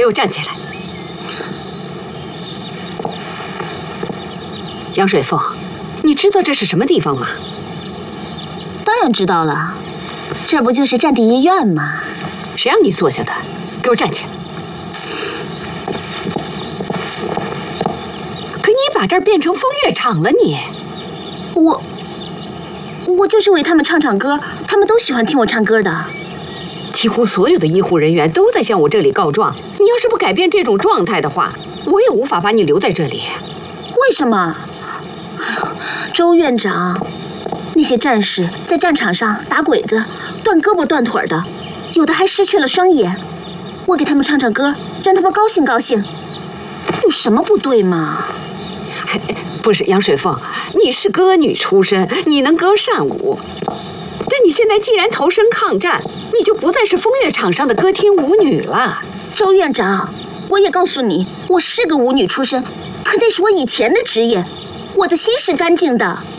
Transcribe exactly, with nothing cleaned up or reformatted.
我站起来！杨水凤，你知道这是什么地方吗？ 当然知道了，这不就是战地医院吗？ 谁让你坐下的？给我站起来！可你把这儿变成风月场了，你！ 我，我就是为他们唱唱歌，他们都喜欢听我唱歌的。 几乎所有的医护人员都在向我这里告状。你要是不改变这种状态的话，我也无法把你留在这里。 为什么？周院长，那些战士在战场上打鬼子，断胳膊断腿的，有的还失去了双眼。我给他们唱唱歌，让他们高兴高兴，有什么不对吗？ 不是杨水凤，你是歌女出身，你能歌善舞。但你现在既然投身抗战，你就不再是风月场上的歌厅舞女了。 周院长，我也告诉你，我是个舞女出身，可那是我以前的职业，我的心是干净的。